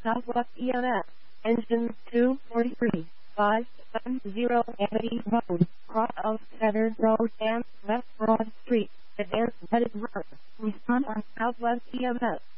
Southwest EMS. Engine 243. 570 Amity Road. Cross of Center Road and West Broad Street. Advanced Headed Road. Respond on Southwest EMS.